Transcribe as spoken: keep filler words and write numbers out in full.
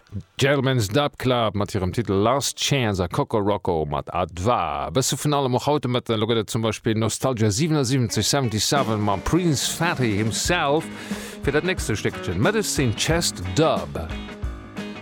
Gentleman's Dub Club mat ihrem Titel Last Chance a Coco Rocco mat Adwa. Bisse vun allem och haute mat Lo zum Beispiel Nostalgia siebenundsiebzig siebenundsiebzig ma Prince Fatty himself fir dat nächste Steckchen Medicine Chest Dub.